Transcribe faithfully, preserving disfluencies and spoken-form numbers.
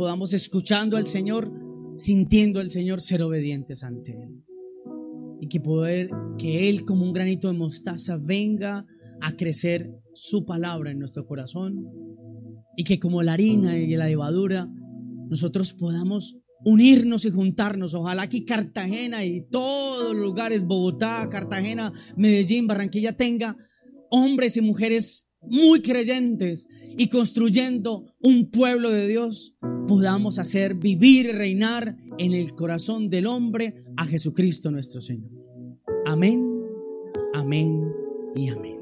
podamos, escuchando al Señor, sintiendo al Señor, ser obedientes ante Él. Y que poder, que Él como un granito de mostaza venga a crecer su palabra en nuestro corazón, y que como la harina y la levadura nosotros podamos unirnos y juntarnos. Ojalá aquí Cartagena y todos los lugares, Bogotá, Cartagena, Medellín, Barranquilla, tenga hombres y mujeres muy creyentes, y construyendo un pueblo de Dios podamos hacer vivir y reinar en el corazón del hombre a Jesucristo nuestro Señor. Amén, amén y amén.